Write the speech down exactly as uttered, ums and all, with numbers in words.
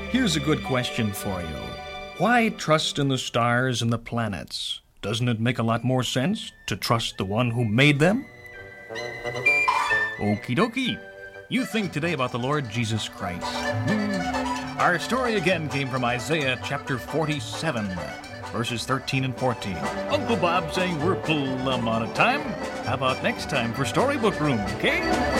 Here's a good question for you. Why trust in the stars and the planets? Doesn't it make a lot more sense to trust the one who made them? Okie dokie. You think today about the Lord Jesus Christ. Hmm. Our story again came from Isaiah chapter forty-seven, verses thirteen and fourteen. Uncle Bob saying we're plumb out of time. How about next time for Storybook Room, okay?